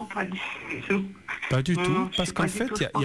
pas du tout. Pas du tout, Non, parce qu'en fait,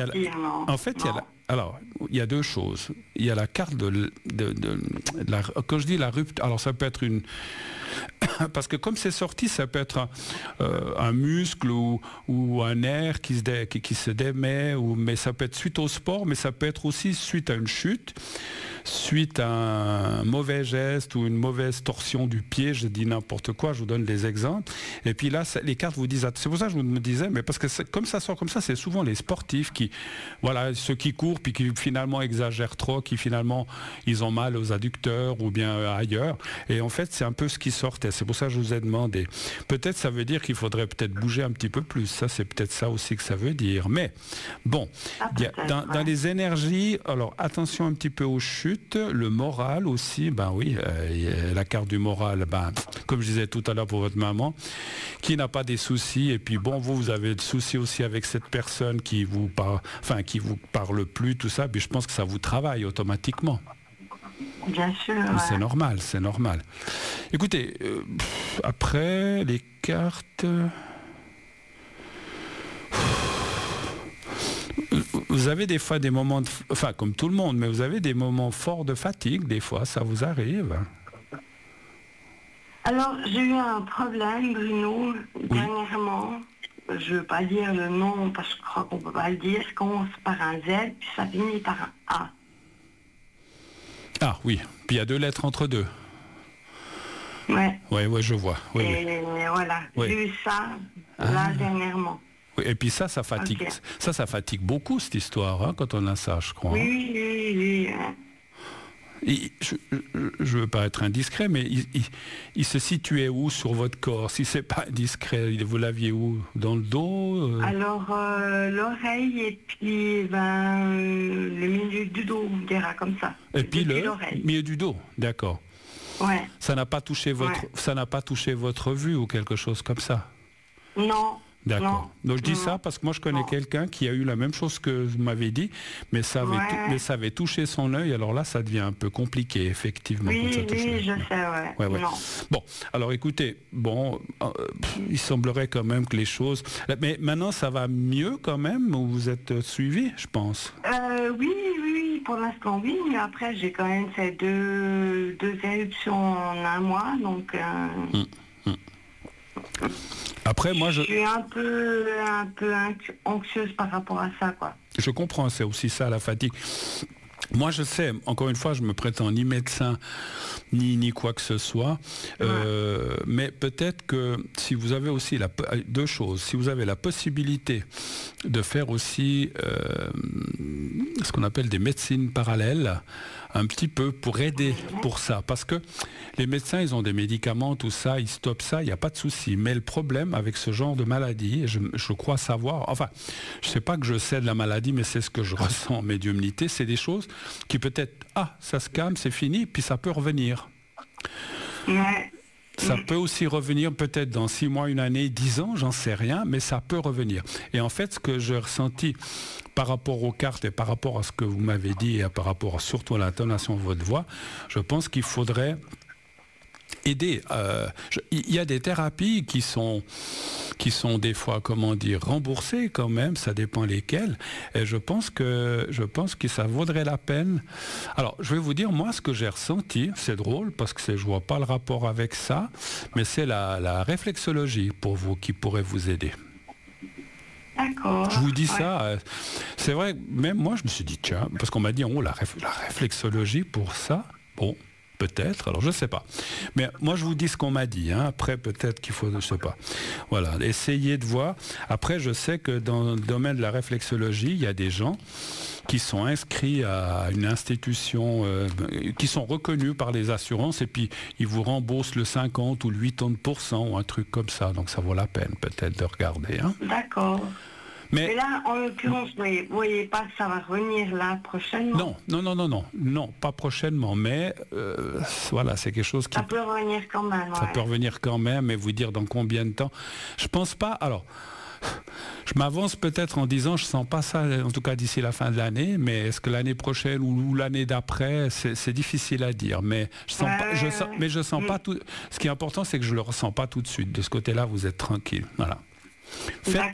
il y a deux choses. Il y a la carte quand je dis la rupture, alors ça peut être une... Parce que comme c'est sorti, ça peut être un muscle ou un nerf qui se démet, mais ça peut être suite au sport, mais ça peut être aussi suite à une chute, suite à un mauvais geste ou une mauvaise torsion du pied, je dis n'importe quoi, je vous donne des exemples. Et puis là, les cartes vous disent, c'est pour ça que je me disais, mais parce que comme ça sort comme ça, c'est souvent les sportifs qui, voilà, ceux qui courent puis qui finalement exagèrent trop, qui finalement, ils ont mal aux adducteurs ou bien ailleurs. Et en fait, c'est un peu ce qui sortait. C'est pour ça que je vous ai demandé. Peut-être ça veut dire qu'il faudrait peut-être bouger un petit peu plus. Ça, c'est peut-être ça aussi que ça veut dire. Mais bon, dans les énergies, alors attention un petit peu aux chutes, le moral aussi, ben oui, la carte du moral, ben, comme je disais tout à l'heure pour votre maman, qui n'a pas des soucis, et puis bon, vous avez le souci aussi avec cette personne qui vous parle plus, tout ça, puis je pense que ça vous travaille automatiquement. Bien sûr. Ouais. C'est normal, c'est normal. Écoutez, après, les cartes... Vous avez des fois des moments, enfin comme tout le monde, mais vous avez des moments forts de fatigue, des fois, ça vous arrive? Alors, j'ai eu un problème, Bruno, dernièrement. Je ne veux pas dire le nom parce que je crois qu'on ne peut pas le dire. Ça commence par un Z, puis ça finit par un A. Ah oui, puis il y a 2 lettres entre deux. Ouais. Ouais, je vois. Oui, et voilà, j'ai eu ça là dernièrement. Oui, et puis ça fatigue. Okay. Ça fatigue beaucoup cette histoire, hein, quand on a ça, je crois. Oui. Je ne veux pas être indiscret, mais il se situait où sur votre corps? Si c'est pas indiscret, vous l'aviez où? Dans le dos? Alors, l'oreille et puis le milieu du dos, on dira comme ça. Et puis le milieu du dos, d'accord. Ouais. Ça n'a pas touché votre vue ou quelque chose comme ça? Non. D'accord. Donc je dis ça parce que moi je connais quelqu'un qui a eu la même chose que vous m'avez dit, mais ça avait touché son œil. Alors là, ça devient un peu compliqué, effectivement. Oui, je sais, ouais. Non. Bon, alors écoutez, il semblerait quand même que les choses... Mais maintenant, ça va mieux quand même, ou vous êtes suivi, je pense? Oui, pour l'instant, oui. Mais après, j'ai quand même fait deux éruptions en un mois, donc... Après, moi, je suis un peu anxieuse par rapport à ça, quoi. Je comprends, c'est aussi ça, la fatigue. Moi, je sais, encore une fois, je me prétends ni médecin, ni quoi que ce soit, mais peut-être que si vous avez aussi deux choses, si vous avez la possibilité de faire aussi ce qu'on appelle des médecines parallèles, un petit peu pour aider pour ça, parce que les médecins, ils ont des médicaments, tout ça, ils stoppent ça, il n'y a pas de souci. Mais le problème avec ce genre de maladie, et je crois savoir, enfin, je ne sais pas que je sais de la maladie, mais c'est ce que je ressens en médiumnité, c'est des choses qui peut-être, ça se calme, c'est fini, puis ça peut revenir. Ouais. Ça peut aussi revenir peut-être dans 6 mois, 1 année, 10 ans, j'en sais rien, mais ça peut revenir. Et en fait, ce que j'ai ressenti par rapport aux cartes et par rapport à ce que vous m'avez dit et par rapport surtout à l'intonation de votre voix, je pense qu'il faudrait aider. Il y a des thérapies qui sont des fois, remboursées quand même, ça dépend lesquelles. Et je pense que ça vaudrait la peine. Alors, je vais vous dire, moi, ce que j'ai ressenti, c'est drôle, parce que je vois pas le rapport avec ça, mais c'est la réflexologie pour vous qui pourrait vous aider. D'accord. Je vous dis ça, c'est vrai, même moi, je me suis dit, tiens, parce qu'on m'a dit, la réflexologie pour ça, bon, peut-être, alors je ne sais pas. Mais moi, je vous dis ce qu'on m'a dit. Après, peut-être qu'il faut, je ne sais pas. Voilà, essayez de voir. Après, je sais que dans le domaine de la réflexologie, il y a des gens qui sont inscrits à une institution, qui sont reconnus par les assurances, et puis ils vous remboursent le 50 ou le 80% ou un truc comme ça. Donc, ça vaut la peine, peut-être, de regarder. D'accord. Mais là, en l'occurrence, vous ne voyez pas que ça va revenir là prochainement? Non, pas prochainement, mais voilà, c'est quelque chose qui... Ça peut revenir quand même. Ça peut revenir quand même, mais vous dire dans combien de temps? Je pense pas, alors... Je m'avance peut-être en disant, je sens pas ça, en tout cas d'ici la fin de l'année, mais est-ce que l'année prochaine ou l'année d'après, c'est difficile à dire, mais je sens pas tout. Ce qui est important, c'est que je le ressens pas tout de suite. De ce côté-là, vous êtes tranquille. Voilà.